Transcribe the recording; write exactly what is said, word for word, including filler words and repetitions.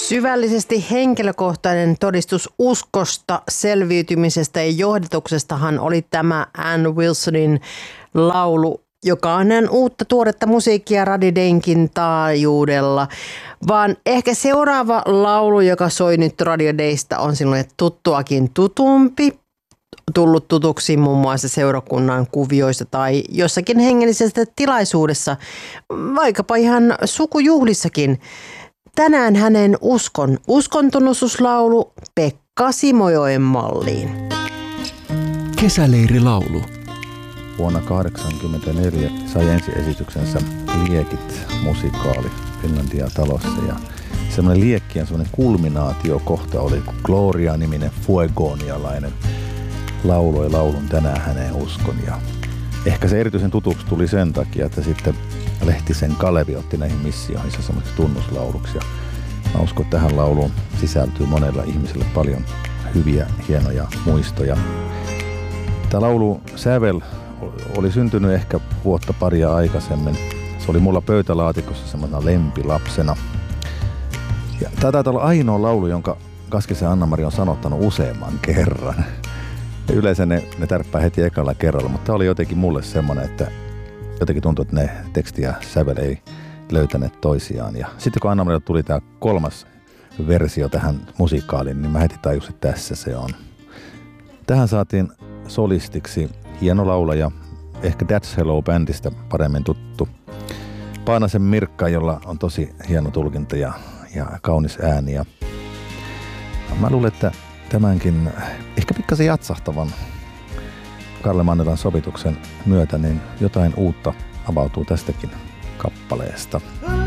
Syvällisesti henkilökohtainen todistus uskosta, selviytymisestä ja johdatuksestahan oli tämä Ann Wilsonin laulu, joka on hänen uutta tuoretta musiikkia Radio Daynkin taajuudella. Vaan ehkä seuraava laulu, joka soi nyt Radio Daysta, on sinulle tuttuakin tutumpi. Tullut tutuksi muun muassa seurakunnan kuvioissa tai jossakin hengellisessä tilaisuudessa, vaikkapa ihan sukujuhlissakin. Tänään hänen uskon uskontunnustuslaulu Pekka Simojoen malliin. Kesäleirilaulu. Vuonna tuhatyhdeksänsataakahdeksankymmentäneljä sai ensiesityksensä Liekit musikaali Finlandia talossa ja semmoinen liekkien semmoinen kulminaatiokohta oli, kun Gloria-niminen fuegonialainen lauloi laulun Tänään häneen uskon. Ja ehkä se erityisen tutuksi tuli sen takia, että sitten Lehtisen Kalevi otti näihin missioihin semmoiseksi tunnuslauluksi. Ja mä uskon, että tähän lauluun sisältyy monella ihmiselle paljon hyviä, hienoja muistoja. Tämä laulu sävel oli syntynyt ehkä vuotta paria aikaisemmin. Se oli mulla pöytälaatikossa semmoisena lempilapsena. Ja tämä taitaa olla ainoa laulu, jonka Kaskisen Anna-Mari on sanottanut useamman kerran. Ja yleensä ne, ne tärppää heti ekalla kerralla, mutta tämä oli jotenkin mulle semmoinen, että jotenkin tuntui, että ne teksti ja sävel ei löytäneet toisiaan. Ja sitten kun Anna-Marilla tuli tämä kolmas versio tähän musikaaliin, niin mä heti tajusin, että tässä se on. Tähän saatiin solistiksi hieno laulaja, ehkä That's Hello-bändistä paremmin tuttu Paanasen Mirkka, jolla on tosi hieno tulkinta ja, ja kaunis ääni. Ja mä luulen, että tämänkin ehkä pikkasen jatsahtavan Karle Mannelan sovituksen myötä niin jotain uutta avautuu tästäkin kappaleesta.